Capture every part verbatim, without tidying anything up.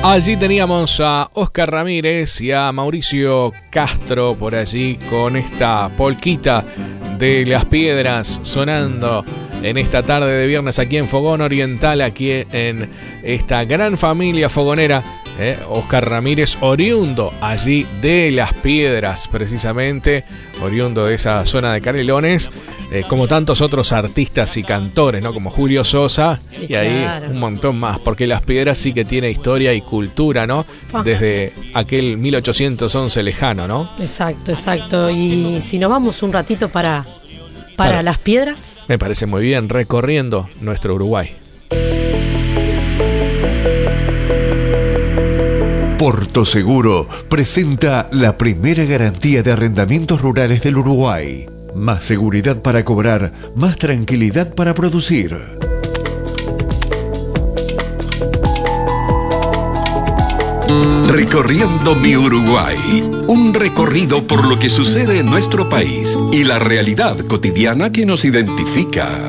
Allí teníamos a Oscar Ramírez y a Mauricio Castro por allí con esta polquita de Las Piedras sonando en esta tarde de viernes aquí en Fogón Oriental, aquí en esta gran familia fogonera. Eh, Oscar Ramírez, oriundo allí de Las Piedras, precisamente, oriundo de esa zona de Canelones, eh, como tantos otros artistas y cantores, ¿no? Como Julio Sosa, sí, y ahí claro, un montón más, porque Las Piedras sí que tiene historia y cultura, ¿no? Desde aquel mil ochocientos once lejano, ¿no? Exacto, exacto. Y si nos vamos un ratito para, para, para Las Piedras. Me parece muy bien, recorriendo nuestro Uruguay. Porto Seguro presenta la primera garantía de arrendamientos rurales del Uruguay. Más seguridad para cobrar, más tranquilidad para producir. Recorriendo mi Uruguay. Un recorrido por lo que sucede en nuestro país y la realidad cotidiana que nos identifica.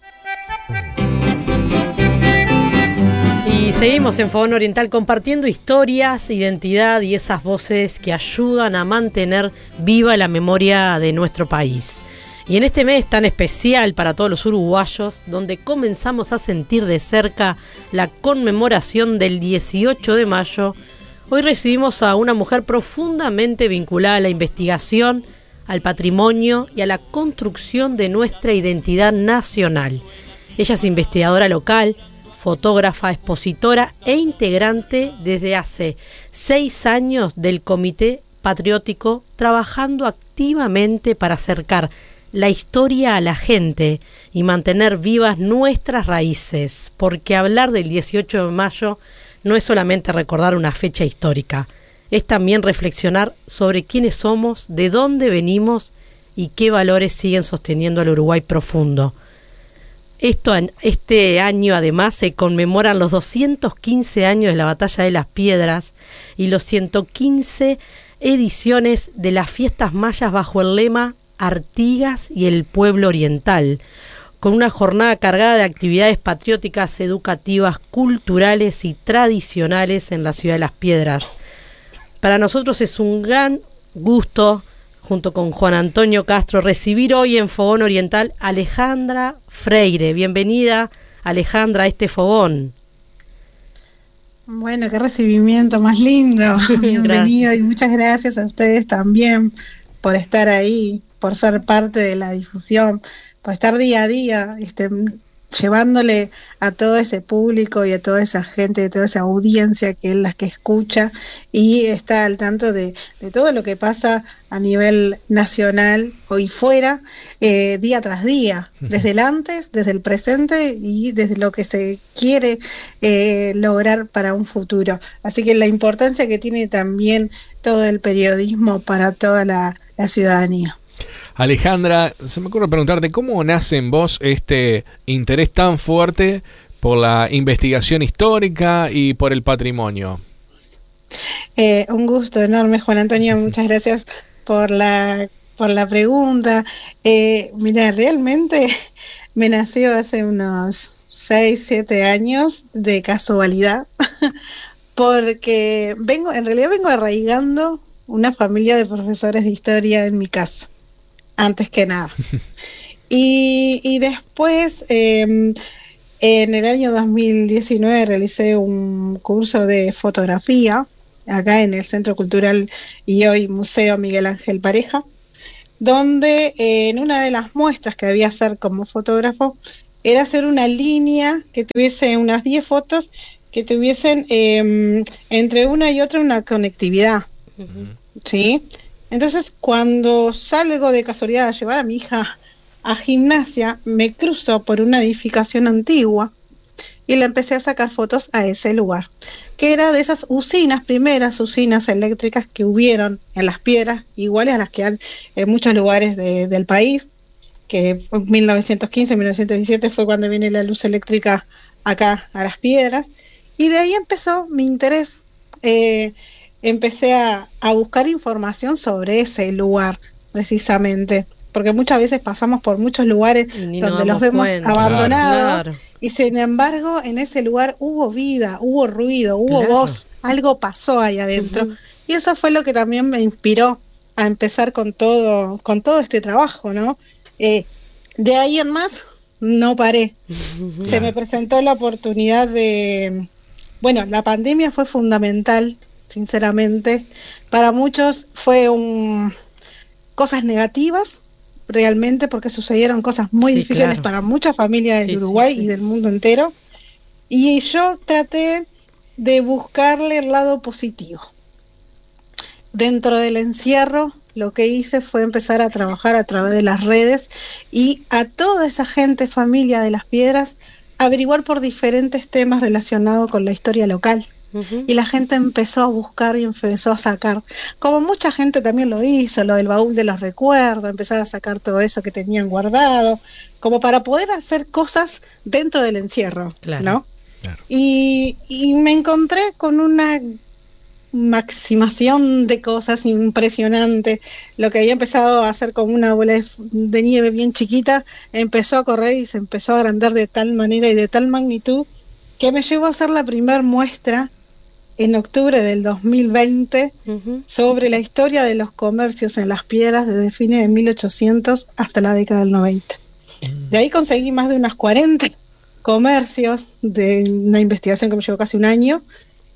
Y seguimos en Fogón Oriental compartiendo historias, identidad y esas voces que ayudan a mantener viva la memoria de nuestro país. Y en este mes tan especial para todos los uruguayos, donde comenzamos a sentir de cerca la conmemoración del dieciocho de mayo, hoy recibimos a una mujer profundamente vinculada a la investigación, al patrimonio y a la construcción de nuestra identidad nacional. Ella es investigadora local, fotógrafa, expositora e integrante desde hace seis años del Comité Patriótico, trabajando activamente para acercar la historia a la gente y mantener vivas nuestras raíces, porque hablar del dieciocho de mayo no es solamente recordar una fecha histórica, es también reflexionar sobre quiénes somos, de dónde venimos y qué valores siguen sosteniendo al Uruguay profundo. Esto, este año además se conmemoran los doscientos quince años de la Batalla de Las Piedras y los ciento quince ediciones de las fiestas mayas bajo el lema Artigas y el pueblo oriental, con una jornada cargada de actividades patrióticas, educativas, culturales y tradicionales en la ciudad de Las Piedras. Para nosotros es un gran gusto, junto con Juan Antonio Castro, recibir hoy en Fogón Oriental a Alejandra Freire. Bienvenida, Alejandra, a este fogón. Bueno, qué recibimiento más lindo. Bienvenido y muchas gracias a ustedes también por estar ahí, por ser parte de la difusión, por estar día a día este, llevándole a todo ese público y a toda esa gente, a toda esa audiencia que es la que escucha y está al tanto de, de todo lo que pasa a nivel nacional y fuera, eh, día tras día, desde el antes, desde el presente y desde lo que se quiere eh, lograr para un futuro. Así que la importancia que tiene también todo el periodismo para toda la, la ciudadanía. Alejandra, se me ocurre preguntarte, ¿cómo nace en vos este interés tan fuerte por la investigación histórica y por el patrimonio? Eh, un gusto enorme, Juan Antonio, muchas gracias por la, por la pregunta. Eh, mira, realmente me nació hace unos seis, siete años de casualidad, porque vengo, en realidad vengo arraigando una familia de profesores de historia en mi casa. Antes que nada. Y, y después, eh, en el año dos mil diecinueve, realicé un curso de fotografía acá en el Centro Cultural y hoy Museo Miguel Ángel Pareja, donde eh, en una de las muestras que debía hacer como fotógrafo era hacer una línea que tuviese unas diez fotos que tuviesen eh, entre una y otra una conectividad. Uh-huh. ¿Sí? Entonces, cuando salgo de casualidad a llevar a mi hija a gimnasia, me cruzo por una edificación antigua y le empecé a sacar fotos a ese lugar, que era de esas usinas, primeras usinas eléctricas que hubieron en Las Piedras, iguales a las que hay en muchos lugares de, del país, que en mil novecientos quince, mil novecientos diecisiete fue cuando viene la luz eléctrica acá a Las Piedras, y de ahí empezó mi interés. Eh, Empecé a, a buscar información sobre ese lugar, precisamente. porque muchas veces pasamos por muchos lugares donde los vemos cuenta. abandonados, claro, claro. Y sin embargo en ese lugar hubo vida, hubo ruido, hubo claro. voz, algo pasó ahí adentro. Uh-huh. Y eso fue lo que también me inspiró a empezar con todo, con todo este trabajo, ¿no? Eh, de ahí en más no paré. Uh-huh. Se me presentó la oportunidad de... Bueno, la pandemia fue fundamental, sinceramente. Para muchos fue un... cosas negativas, realmente, porque sucedieron cosas muy sí, difíciles claro. para muchas familias del sí, Uruguay sí, sí. y del mundo entero. Y yo traté de buscarle el lado positivo. Dentro del encierro, lo que hice fue empezar a trabajar a través de las redes y a toda esa gente, familia de Las Piedras, averiguar por diferentes temas relacionados con la historia local. Uh-huh. Y la gente empezó a buscar y empezó a sacar, como mucha gente también lo hizo, lo del baúl de los recuerdos, empezar a sacar todo eso que tenían guardado, como para poder hacer cosas dentro del encierro, claro, ¿no? Claro. Y, y me encontré con una maximación de cosas impresionante. Lo que había empezado a hacer como una bola de, de nieve bien chiquita, empezó a correr y se empezó a agrandar de tal manera y de tal magnitud que me llevó a hacer la primera muestra en octubre del dos mil veinte uh-huh. sobre la historia de los comercios en Las Piedras desde fines de mil ochocientos hasta la década del noventa. Uh-huh. De ahí conseguí más de unas cuarenta comercios de una investigación que me llevó casi un año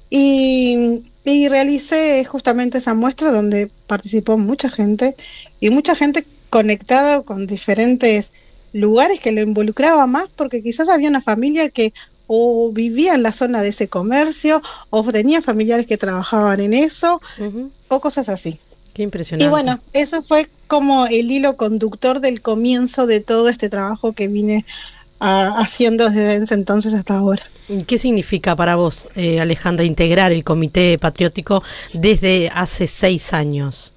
y, y realicé justamente esa muestra donde participó mucha gente y mucha gente conectada con diferentes lugares que lo involucraba más, porque quizás había una familia que o vivía en la zona de ese comercio, o tenía familiares que trabajaban en eso, uh-huh. o cosas así. Qué impresionante. Y bueno, eso fue como el hilo conductor del comienzo de todo este trabajo que vine a, haciendo desde ese entonces hasta ahora. ¿Qué significa para vos, eh, Alejandra, integrar el Comité Patriótico desde hace seis años?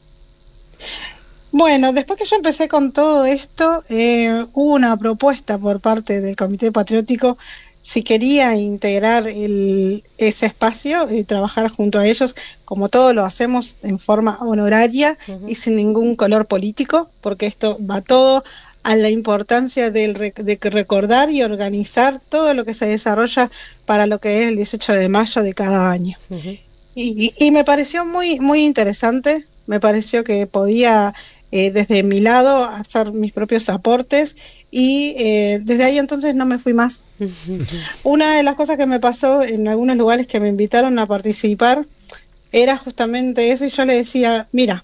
Bueno, después que yo empecé con todo esto, eh, hubo una propuesta por parte del Comité Patriótico si quería integrar el, ese espacio y trabajar junto a ellos, como todo lo hacemos en forma honoraria uh-huh. y sin ningún color político, porque esto va todo a la importancia del, de recordar y organizar todo lo que se desarrolla para lo que es el dieciocho de mayo de cada año. Uh-huh. Y, y me pareció muy, muy interesante, me pareció que podía... Eh, desde mi lado hacer mis propios aportes y eh, desde ahí entonces no me fui más. Una de las cosas que me pasó en algunos lugares que me invitaron a participar era justamente eso, y yo le decía, mira,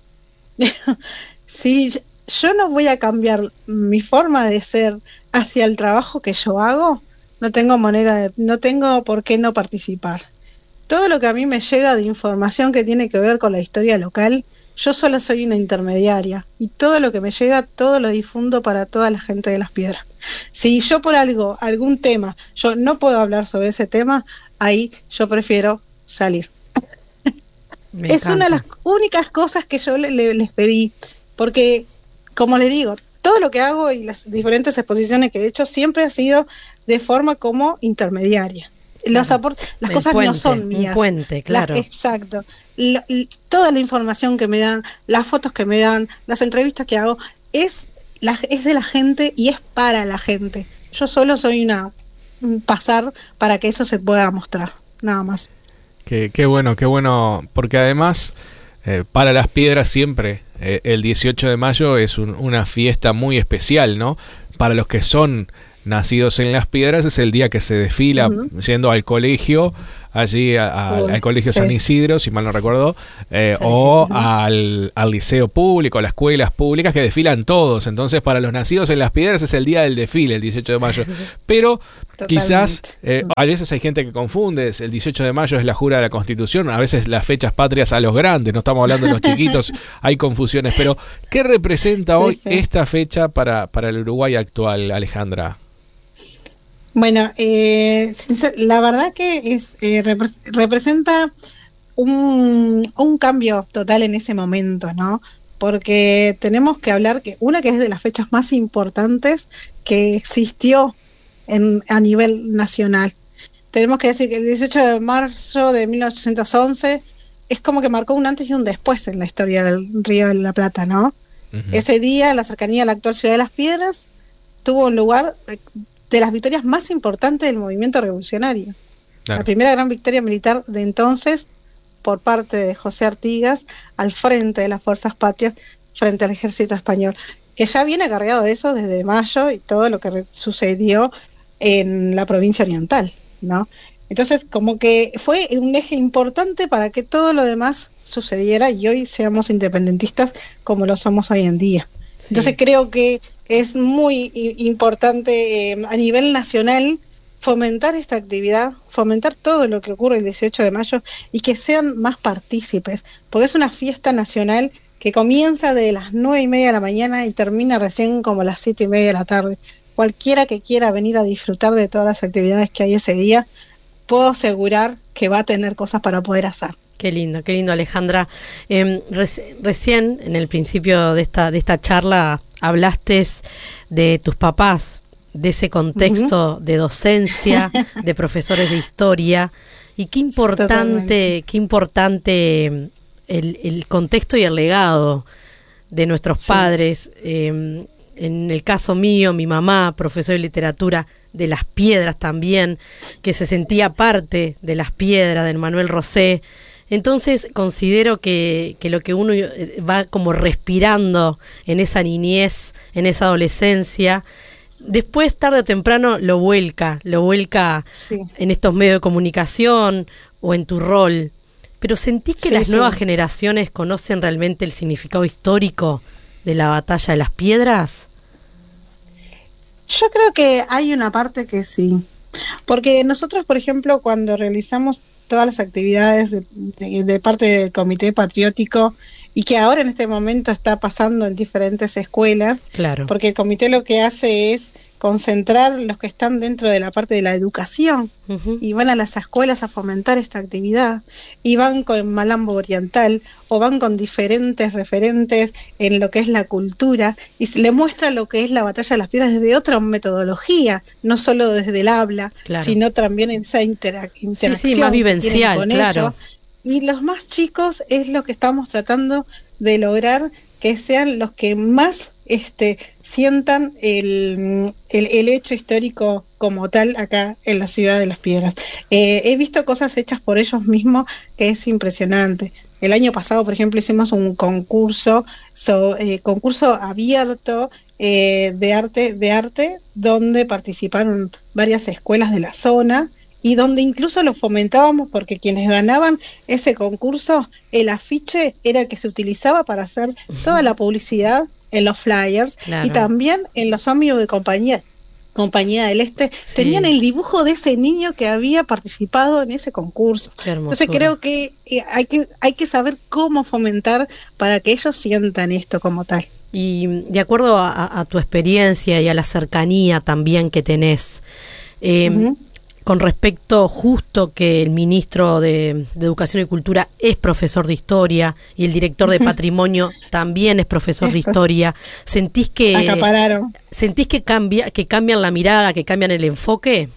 si yo no voy a cambiar mi forma de ser hacia el trabajo que yo hago, no tengo manera de, no tengo por qué no participar. Todo lo que a mí me llega de información que tiene que ver con la historia local, yo solo soy una intermediaria y todo lo que me llega, todo lo difundo para toda la gente de Las Piedras. Si yo por algo, algún tema, yo no puedo hablar sobre ese tema, ahí yo prefiero salir. Es una de las únicas cosas que yo le, le, les pedí, porque como les digo, todo lo que hago y las diferentes exposiciones que he hecho siempre ha sido de forma como intermediaria. Los aportes, las el cosas puente, no son mías. Un puente, claro. La, exacto. La, la, toda la información que me dan, las fotos que me dan, las entrevistas que hago, es, la, es de la gente y es para la gente. Yo solo soy una un pasar para que eso se pueda mostrar, nada más. Qué, qué bueno, qué bueno, porque además eh, para Las Piedras siempre eh, el dieciocho de mayo es un, una fiesta muy especial, ¿no? Para los que son nacidos en Las Piedras es el día que se desfila uh-huh. yendo al colegio, allí a, a, uh, al colegio sí. San Isidro, si mal no recuerdo, eh, o al, al liceo público, a las escuelas públicas que desfilan todos. Entonces para los nacidos en Las Piedras es el día del desfile, el dieciocho de mayo. Pero totalmente. Quizás, eh, a veces hay gente que confunde, el dieciocho de mayo es la jura de la Constitución, a veces las fechas patrias a los grandes, no estamos hablando de los chiquitos, hay confusiones. Pero ¿qué representa sí, hoy sí. esta fecha para, para el Uruguay actual, Alejandra? Bueno, eh, la verdad que es eh, repre- representa un, un cambio total en ese momento, ¿no? Porque tenemos que hablar que una que es de las fechas más importantes que existió en, a nivel nacional. Tenemos que decir que el dieciocho de marzo de mil ochocientos once es como que marcó un antes y un después en la historia del Río de la Plata, ¿no? Uh-huh. Ese día, la cercanía a la actual ciudad de Las Piedras tuvo un lugar de las victorias más importantes del movimiento revolucionario. Claro. La primera gran victoria militar de entonces por parte de José Artigas al frente de las fuerzas patrias frente al ejército español, que ya viene cargado de eso desde mayo y todo lo que re- sucedió en la provincia oriental, ¿no? Entonces, como que fue un eje importante para que todo lo demás sucediera y hoy seamos independentistas como lo somos hoy en día. Sí. Entonces, creo que es muy importante eh, a nivel nacional fomentar esta actividad, fomentar todo lo que ocurre el dieciocho de mayo y que sean más partícipes, porque es una fiesta nacional que comienza de las nueve y media de la mañana y termina recién como las siete y media de la tarde. Cualquiera que quiera venir a disfrutar de todas las actividades que hay ese día, puedo asegurar que va a tener cosas para poder hacer. Qué lindo, qué lindo, Alejandra. Eh, reci- recién, en el principio de esta, de esta charla, hablaste de tus papás, de ese contexto uh-huh. de docencia, de profesores de historia, y qué importante, Totalmente. qué importante el, el contexto y el legado de nuestros sí. padres. Eh, en el caso mío, mi mamá, profesora de literatura de Las Piedras también, que se sentía parte de Las Piedras, del Manuel Rosé. Entonces considero que, que lo que uno va como respirando en esa niñez, en esa adolescencia, después tarde o temprano lo vuelca, lo vuelca sí. en estos medios de comunicación o en tu rol. Pero ¿sentís que sí, las sí. nuevas generaciones conocen realmente el significado histórico de la batalla de Las Piedras? Yo creo que hay una parte que sí, porque nosotros, por ejemplo, cuando realizamos todas las actividades de, de, de parte del Comité Patriótico y que ahora en este momento está pasando en diferentes escuelas, claro. porque el comité lo que hace es concentrar los que están dentro de la parte de la educación uh-huh. y van a las escuelas a fomentar esta actividad y van con Malambo Oriental o van con diferentes referentes en lo que es la cultura y se le muestra lo que es la batalla de Las Piedras desde otra metodología, no solo desde el habla, claro. sino también en esa intera- interacción sí, sí, más vivencial, con claro. ellos. Y los más chicos es lo que estamos tratando de lograr, que sean los que más este, sientan el, el, el hecho histórico como tal acá en la ciudad de Las Piedras. Eh, he visto cosas hechas por ellos mismos que es impresionante. El año pasado, por ejemplo, hicimos un concurso, so, eh, concurso abierto eh, de arte, de arte, donde participaron varias escuelas de la zona, y donde incluso lo fomentábamos porque quienes ganaban ese concurso, el afiche era el que se utilizaba para hacer toda la publicidad en los flyers, claro. y también en los ómnibus de compañía, compañía del Este, sí. tenían el dibujo de ese niño que había participado en ese concurso. Entonces creo que hay que hay que saber cómo fomentar para que ellos sientan esto como tal. Y de acuerdo a, a tu experiencia y a la cercanía también que tenés, eh, uh-huh. con respecto justo que el ministro de, de Educación y Cultura es profesor de historia y el director de Patrimonio también es profesor de historia, ¿sentís que acapararon? ¿Sentís que cambia, que cambian la mirada, que cambian el enfoque?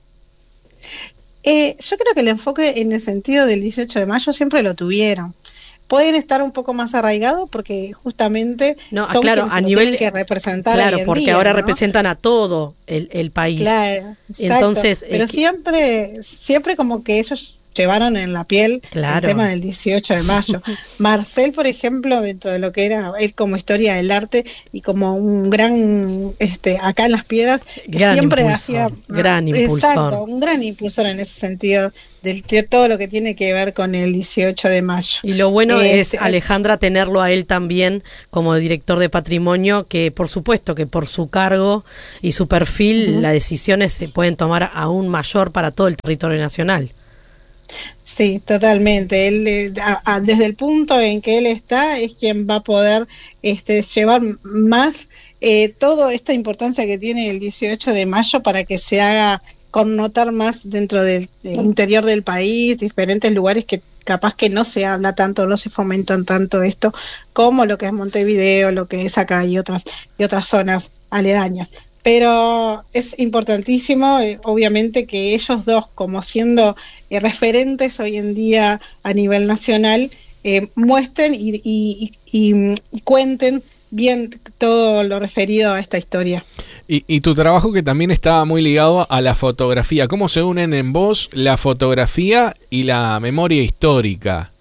Eh, yo creo que el enfoque en el sentido del dieciocho de mayo siempre lo tuvieron. Pueden estar un poco más arraigados porque justamente no, son claro, quienes a lo nivel tienen que representar claro, hoy en porque día, ahora ¿no? representan a todo el, el país. Claro, exacto. Entonces, pero eh, siempre, siempre como que ellos llevaron en la piel claro. el tema del dieciocho de mayo. Marcel, por ejemplo, dentro de lo que era él como historia del arte y como un gran, este, acá en Las Piedras, que gran siempre impulsor, hacía, gran impulsor. Exacto, un gran impulsor en ese sentido de todo lo que tiene que ver con el dieciocho de mayo. Y lo bueno eh, es, Alejandra, tenerlo a él también como director de Patrimonio, que por supuesto que por su cargo y su perfil, uh-huh. las decisiones se pueden tomar aún mayor para todo el territorio nacional. Sí, totalmente. Él, a, a, desde el punto en que él está, es quien va a poder este, llevar más eh, toda esta importancia que tiene el dieciocho de mayo para que se haga connotar más dentro del, del interior del país, diferentes lugares que capaz que no se habla tanto, no se fomentan tanto esto, como lo que es Montevideo, lo que es acá y otras, y otras zonas aledañas. Pero es importantísimo, eh, obviamente, que ellos dos, como siendo eh, referentes hoy en día a nivel nacional, eh, muestren y, y, y, y cuenten bien todo lo referido a esta historia. Y, y tu trabajo que también estaba muy ligado a la fotografía. ¿Cómo se unen en vos la fotografía y la memoria histórica?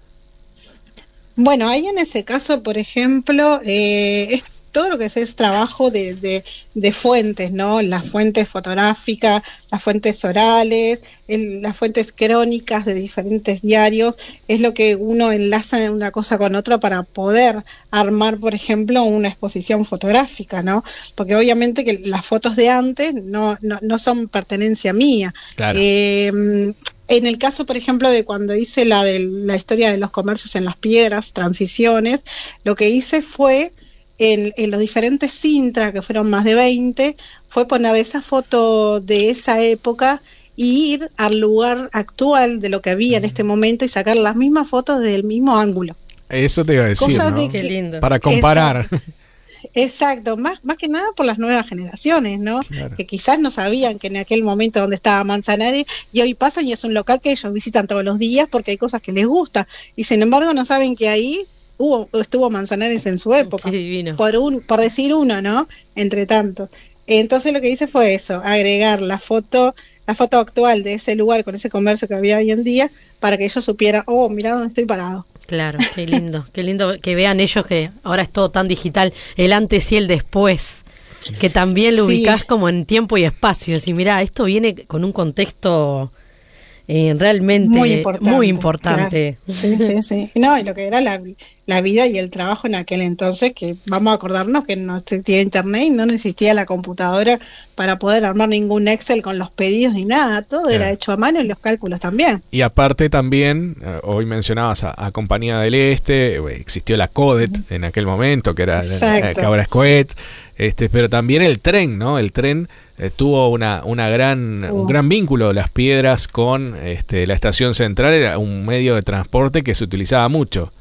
Bueno, ahí en ese caso, por ejemplo, eh, es todo lo que es, es trabajo de, de, de fuentes, ¿no? Las fuentes fotográficas, las fuentes orales, el, las fuentes crónicas de diferentes diarios, es lo que uno enlaza de una cosa con otra para poder armar, por ejemplo, una exposición fotográfica, ¿no? Porque obviamente que las fotos de antes no, no, no son pertenencia mía. Claro. Eh, En el caso, por ejemplo, de cuando hice la de la historia de los comercios en las piedras, transiciones, lo que hice fue, en, en los diferentes Sintra, que fueron más de veinte, fue poner esa foto de esa época y ir al lugar actual de lo que había en este momento y sacar las mismas fotos desde el mismo ángulo. Eso te iba a decir, Cosa ¿no? de Qué que- lindo. Para comparar. Exacto. Exacto, más, más que nada por las nuevas generaciones, ¿no? Claro. Que quizás no sabían que en aquel momento donde estaba Manzanares, y hoy pasan y es un local que ellos visitan todos los días porque hay cosas que les gusta, y sin embargo no saben que ahí hubo, estuvo Manzanares en su época, Qué divino. por, un, por decir uno, ¿no? Entre tanto. Entonces lo que hice fue eso, agregar la foto, la foto actual de ese lugar con ese comercio que había hoy en día, para que ellos supieran, oh, mirá dónde estoy parado. Claro, qué lindo, qué lindo que vean ellos que ahora es todo tan digital, el antes y el después, que también lo Sí. ubicás como en tiempo y espacio. Decir, mirá, esto viene con un contexto eh, realmente Muy importante. muy importante. Claro. Sí, sí, sí. No, y lo que era la, la vida y el trabajo en aquel entonces, que vamos a acordarnos que no existía internet y no existía la computadora para poder armar ningún Excel con los pedidos ni nada. Todo Claro. era hecho a mano y los cálculos también. Y aparte también, eh, hoy mencionabas a, a Compañía del Este, eh, existió la Codet en aquel momento, que era eh, Exacto. que ahora es Coet, este, pero también el tren, ¿no? El tren eh, tuvo una, una gran, un Uh. gran vínculo, Las Piedras, con este, la estación central, era un medio de transporte que se utilizaba mucho.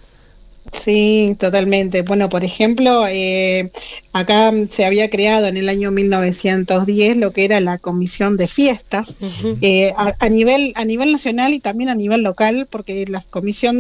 Sí, totalmente. Bueno, por ejemplo, eh, acá se había creado en el año mil novecientos diez lo que era la Comisión de Fiestas, Ujú. eh, a, a nivel a nivel nacional y también a nivel local, porque la Comisión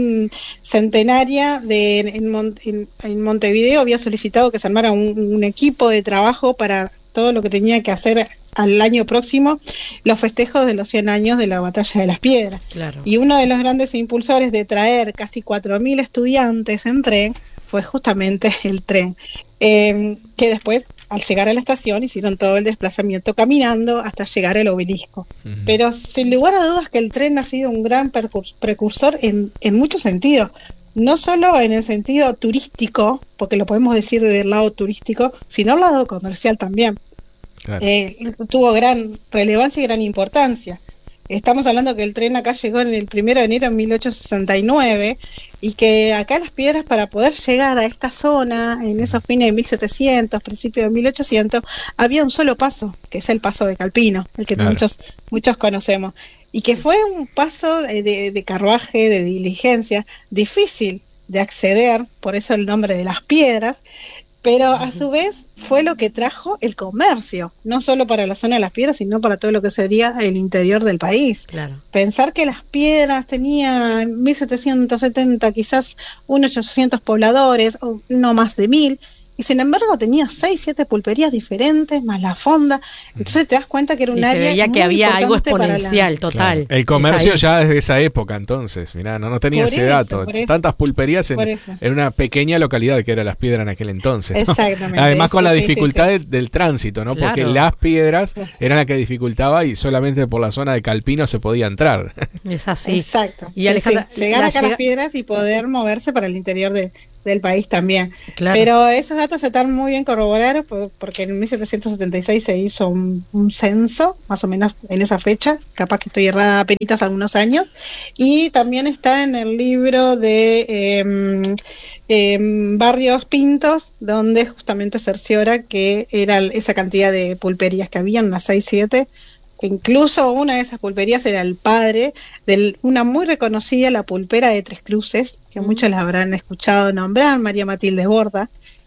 Centenaria de en, Mon- en- en Montevideo había solicitado que se armara un, un equipo de trabajo para todo lo que tenía que hacer al año próximo, los festejos de los cien años de la Batalla de las Piedras. Claro. Y uno de los grandes impulsores de traer casi cuatro mil estudiantes en tren fue justamente el tren, eh, que después, al llegar a la estación, hicieron todo el desplazamiento caminando hasta llegar al obelisco. Ujú. Pero sin lugar a dudas que el tren ha sido un gran percur- precursor en, en muchos sentidos. No solo en el sentido turístico, porque lo podemos decir del lado turístico, sino el lado comercial también. Claro. Eh, tuvo gran relevancia y gran importancia. Estamos hablando que el tren acá llegó en el primero de enero de mil ochocientos sesenta y nueve y que acá Las Piedras, para poder llegar a esta zona en esos fines de mil setecientos, principios de mil ochocientos, había un solo paso, que es el paso de Calpino, el que Claro. muchos muchos conocemos, y que fue un paso de, de, de carruaje, de diligencia, difícil de acceder, por eso el nombre de Las Piedras, pero a su vez fue lo que trajo el comercio, no solo para la zona de Las Piedras, sino para todo lo que sería el interior del país. Claro. Pensar que Las Piedras tenía en mil setecientos setenta quizás unos ochocientos pobladores, o no más de mil, y sin embargo tenía seis, siete pulperías diferentes, más la fonda. Entonces te das cuenta que era un Sí, se área veía que muy había algo importante para la- exponencial, total. Claro. El comercio Esa- ya desde esa época, entonces, mirá, no, no tenía Por ese eso, dato. por eso. Tantas pulperías en, Por eso. en una pequeña localidad que era Las Piedras en aquel entonces, ¿no? Exactamente, Además con sí, la sí, dificultad sí, sí. de- del tránsito, ¿no? Porque Claro. Las Piedras eran la que dificultaba y solamente por la zona de Calpino se podía entrar. Es así. Exacto. Y Sí, Alejandra, sí. Llegar la acá a llega- Las Piedras y poder moverse para el interior de, del país también. Claro. Pero esos datos están muy bien corroborados por- porque en mil setecientos setenta y seis se hizo un, un censo, más o menos en esa fecha, capaz que estoy errada apenas algunos años, y también está en el libro de eh, eh, Barrios Pintos, donde justamente cerciora que era esa cantidad de pulperías que había, unas seis, siete, que incluso una de esas pulperías era el padre de una muy reconocida, la pulpera de Tres Cruces, que muchos la habrán escuchado nombrar, María Matilde Borda,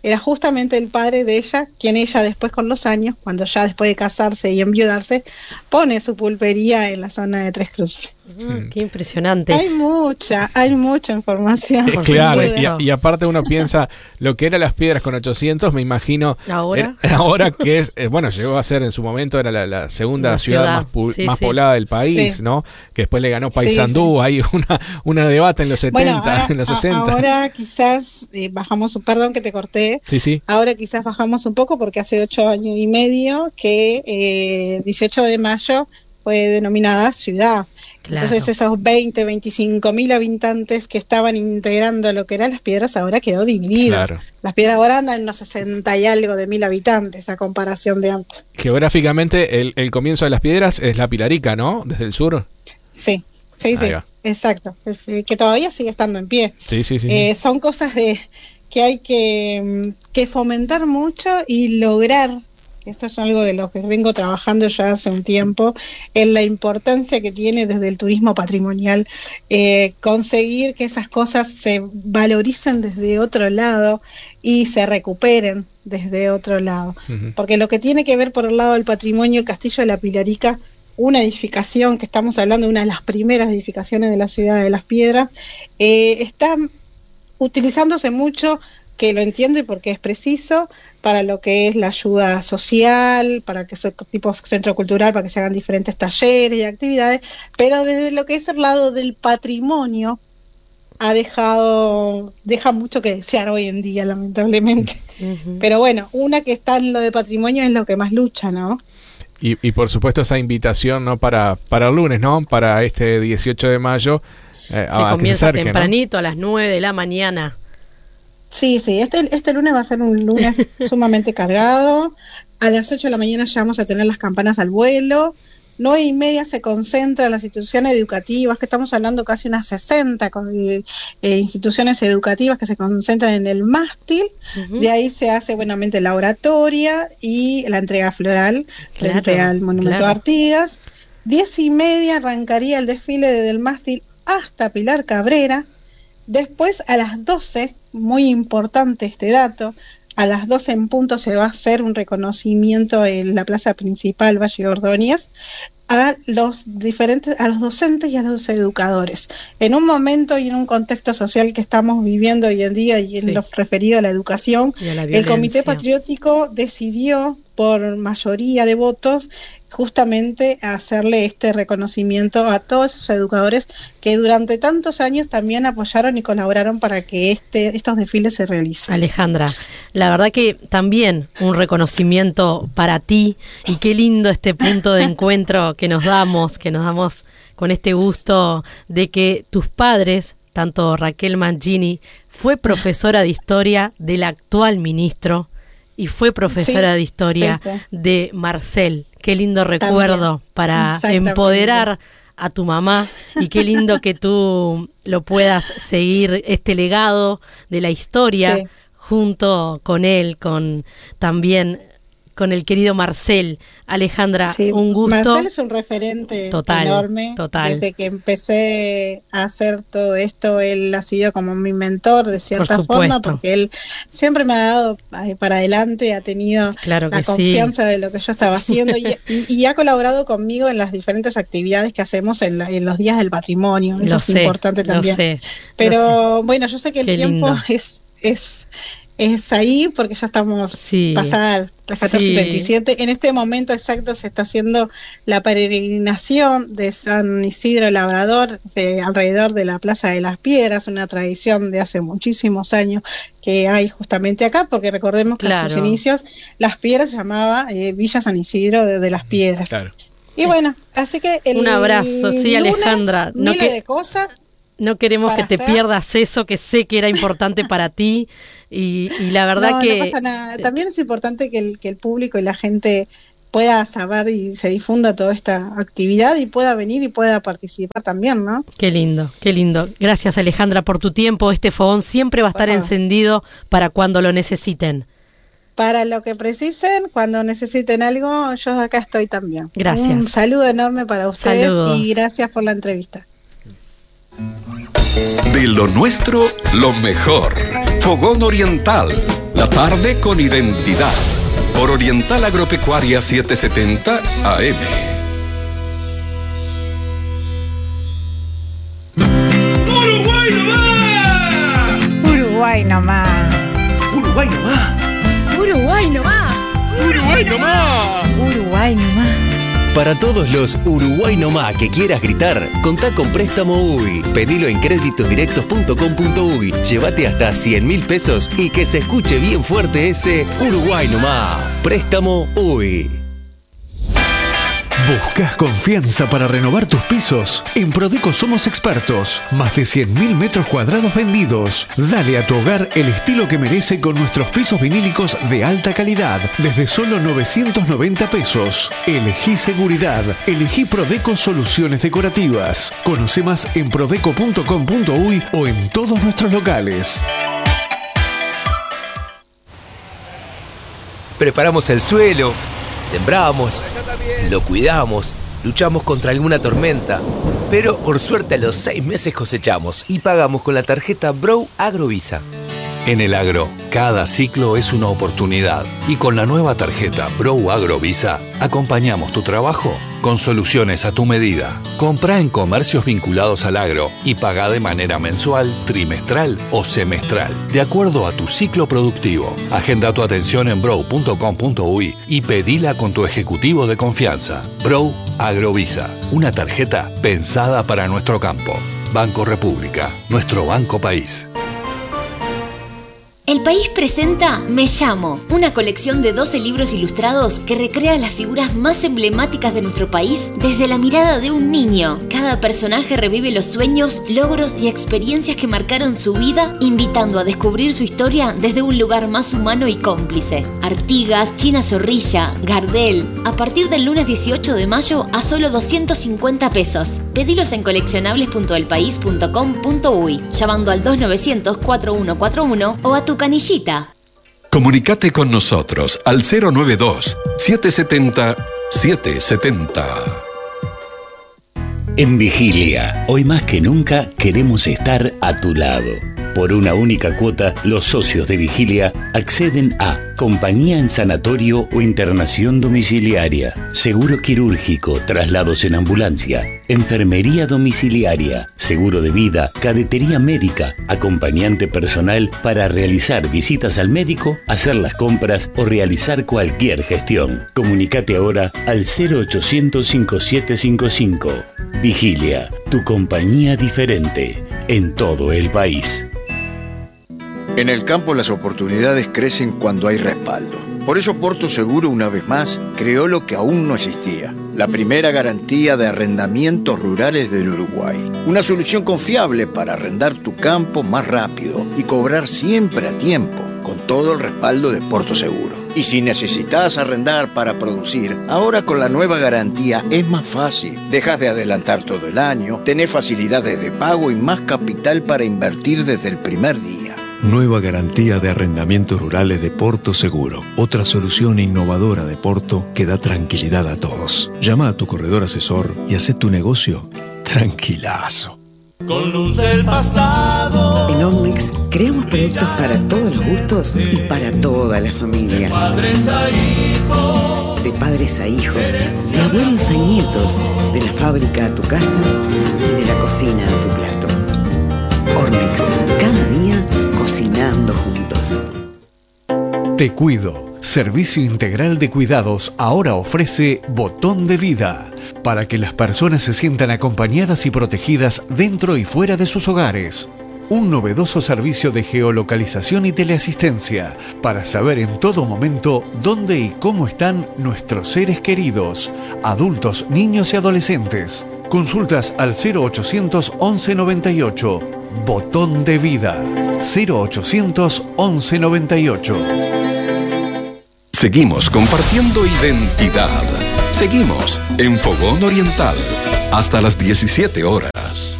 era justamente el padre de ella, quien ella después con los años, cuando ya después de casarse y enviudarse, pone su pulpería en la zona de Tres Cruces. Mm, qué impresionante. Hay mucha, hay mucha información. Eh, claro, y, y aparte uno piensa lo que eran Las Piedras con ochocientos, me imagino. Ahora. Era, ahora que es, eh, bueno, llegó a ser en su momento, era la, la segunda la ciudad, ciudad más, pu- sí, más sí. poblada del país, sí. ¿no? Que después le ganó Paysandú, sí, sí. Hay una, una debate en los setenta, bueno, ahora, en los sesenta. Ahora quizás eh, bajamos, perdón que te corté, sí, sí. Ahora quizás bajamos un poco porque hace ocho años y medio que eh, dieciocho de mayo fue denominada ciudad. Claro. Entonces esos veinte, veinticinco mil habitantes que estaban integrando lo que eran Las Piedras ahora quedó dividido. Claro. Las Piedras ahora andan en unos sesenta y algo de mil habitantes a comparación de antes. Geográficamente el, el comienzo de Las Piedras es la Pilarica, ¿no? Desde el sur. Sí, sí, sí, exacto. Que todavía sigue estando en pie. Sí, sí, sí. Eh, son cosas de que hay que, que fomentar mucho y lograr. Esto es algo de lo que vengo trabajando ya hace un tiempo, en la importancia que tiene desde el turismo patrimonial, eh, conseguir que esas cosas se valoricen desde otro lado y se recuperen desde otro lado. Uh-huh. Porque lo que tiene que ver por el lado del patrimonio, el Castillo de la Pilarica, una edificación que estamos hablando de una de las primeras edificaciones de la ciudad de Las Piedras, eh, está utilizándose mucho, que lo entiendo y porque es preciso, para lo que es la ayuda social, para que sea tipo centro cultural, para que se hagan diferentes talleres y actividades, pero desde lo que es el lado del patrimonio ha dejado, deja mucho que desear hoy en día, lamentablemente. Uh-huh. Pero bueno, una que está en lo de patrimonio es lo que más lucha, ¿no? Y, y por supuesto esa invitación, ¿no? Para, para el lunes, ¿no? Para este dieciocho de mayo. Eh, que a, comienza que se acerque, tempranito, ¿no? A las nueve de la mañana. Sí, sí, este, este lunes va a ser un lunes sumamente cargado. A las ocho de la mañana ya vamos a tener las campanas al vuelo. nueve y media se concentran las instituciones educativas, que estamos hablando casi unas sesenta eh, eh, instituciones educativas que se concentran en el mástil. Uh-huh. De ahí se hace buenamente la oratoria y la entrega floral frente claro, al Monumento claro. de Artigas. Diez y media arrancaría el desfile desde el mástil hasta Pilar Cabrera. Después a las doce, muy importante este dato, a las doce en punto se va a hacer un reconocimiento en la plaza principal Valle Ordóñez a los diferentes, a los docentes y a los educadores. En un momento y en un contexto social que estamos viviendo hoy en día y en sí. lo referido a la educación, a la el Comité Patriótico decidió por mayoría de votos justamente hacerle este reconocimiento a todos esos educadores que durante tantos años también apoyaron y colaboraron para que este, estos desfiles se realicen. Alejandra, la verdad que también un reconocimiento para ti y qué lindo este punto de encuentro que nos damos, que nos damos con este gusto de que tus padres, tanto Raquel Mangini, fue profesora de historia del actual ministro y fue profesora sí, de historia sí, sí. de Marcel. Qué lindo recuerdo también, para empoderar a tu mamá y qué lindo que tú lo puedas seguir este legado de la historia sí. junto con él, con también con el querido Marcel. Alejandra, sí, un gusto. Marcel es un referente total, enorme. Total. Desde que empecé a hacer todo esto, él ha sido como mi mentor de cierta Por forma, porque él siempre me ha dado para adelante, ha tenido claro la confianza sí. de lo que yo estaba haciendo y, y ha colaborado conmigo en las diferentes actividades que hacemos en, la, en los días del patrimonio. Eso lo es sé, importante también. Lo sé, Pero lo sé. bueno, yo sé que el Qué tiempo lindo. es... es es ahí porque ya estamos sí, pasadas las catorce y veintisiete. Sí. En este momento exacto se está haciendo la peregrinación de San Isidro Labrador eh, alrededor de la Plaza de las Piedras, una tradición de hace muchísimos años que hay justamente acá, porque recordemos que claro. a sus inicios Las Piedras se llamaba eh, Villa San Isidro de, de las Piedras. Claro. Y bueno, así que el un abrazo, sí, lunes, Alejandra. No miles que... de cosas. No queremos que te hacer. pierdas eso, que sé que era importante para ti y, y la verdad no, que... No pasa nada. También es importante que el, que el público y la gente pueda saber y se difunda toda esta actividad y pueda venir y pueda participar también, ¿no? Qué lindo, qué lindo. Gracias, Alejandra, por tu tiempo. Este fogón siempre va a estar Ajá. encendido para cuando lo necesiten. Para lo que precisen, cuando necesiten algo, yo acá estoy también. Gracias. Un saludo enorme para ustedes Saludos. Y gracias por la entrevista. De lo nuestro, lo mejor. Fogón Oriental. La tarde con identidad. Por Oriental Agropecuaria setecientos setenta A M. ¡Uruguay nomás! Uruguay nomás. ¡Uruguay nomás! Uruguay nomás. ¡Uruguay nomás! Uruguay nomás. Para todos los Uruguay nomás que quieras gritar, contá con Préstamo U Y. Pedilo en créditos directos punto com punto uy. Llévate hasta cien mil pesos y que se escuche bien fuerte ese Uruguay nomás. Préstamo U Y. ¿Buscas confianza para renovar tus pisos? En Prodeco somos expertos. Más de cien mil metros cuadrados vendidos. Dale a tu hogar el estilo que merece con nuestros pisos vinílicos de alta calidad. Desde solo novecientos noventa pesos. Elegí seguridad. Elegí Prodeco Soluciones Decorativas. Conoce más en prodeco punto com punto uy o en todos nuestros locales. Preparamos el suelo, sembramos, lo cuidamos, luchamos contra alguna tormenta, pero por suerte a los seis meses cosechamos y pagamos con la tarjeta Brow Agrovisa. En el agro, cada ciclo es una oportunidad y con la nueva tarjeta Brow Agrovisa acompañamos tu trabajo con soluciones a tu medida. Comprá en comercios vinculados al agro y pagá de manera mensual, trimestral o semestral, de acuerdo a tu ciclo productivo. Agenda tu atención en brow punto com punto uy y pedila con tu ejecutivo de confianza. Brow Agrovisa, una tarjeta pensada para nuestro campo. Banco República, nuestro banco país. El País presenta Me Llamo, una colección de doce libros ilustrados que recrea las figuras más emblemáticas de nuestro país desde la mirada de un niño. Cada personaje revive los sueños, logros y experiencias que marcaron su vida, invitando a descubrir su historia desde un lugar más humano y cómplice. Artigas, China Zorrilla, Gardel, a partir del lunes dieciocho de mayo a solo doscientos cincuenta pesos. Pedilos en coleccionables punto el país punto com punto uy, llamando al dos novecientos, cuatro uno cuatro uno o a tu canillita. Comunicate con nosotros al cero nueve dos, siete siete cero, siete siete cero. En Vigilia, hoy más que nunca queremos estar a tu lado. Por una única cuota, los socios de Vigilia acceden a compañía en sanatorio o internación domiciliaria, seguro quirúrgico, traslados en ambulancia, enfermería domiciliaria, seguro de vida, cadetería médica, acompañante personal para realizar visitas al médico, hacer las compras o realizar cualquier gestión. Comunicate ahora al cero ochocientos, cincuenta y siete cincuenta y cinco. Vigilia, tu compañía diferente en todo el país. En el campo las oportunidades crecen cuando hay respaldo. Por eso Porto Seguro una vez más creó lo que aún no existía, la primera garantía de arrendamientos rurales del Uruguay. Una solución confiable para arrendar tu campo más rápido y cobrar siempre a tiempo, con todo el respaldo de Porto Seguro. Y si necesitas arrendar para producir, ahora con la nueva garantía es más fácil. Dejas de adelantar todo el año, tenés facilidades de pago y más capital para invertir desde el primer día. Nueva garantía de arrendamientos rurales de Porto Seguro. Otra solución innovadora de Porto que da tranquilidad a todos. Llama a tu corredor asesor y haz tu negocio tranquilazo. Con luz del pasado. En Omnix creamos productos para todos los gustos y para toda la familia. De padres a hijos. De padres a hijos, de abuelos a nietos, de la fábrica a tu casa y de la cocina a tu plato. Omnix, cada día cocinando juntos. Te Cuido. Servicio Integral de Cuidados ahora ofrece Botón de Vida, para que las personas se sientan acompañadas y protegidas dentro y fuera de sus hogares. Un novedoso servicio de geolocalización y teleasistencia para saber en todo momento dónde y cómo están nuestros seres queridos, adultos, niños y adolescentes. Consultas al cero ochocientos, once noventa y ocho. Botón de Vida. cero ochocientos, once noventa y ocho. Seguimos compartiendo identidad. Seguimos en Fogón Oriental hasta las diecisiete horas.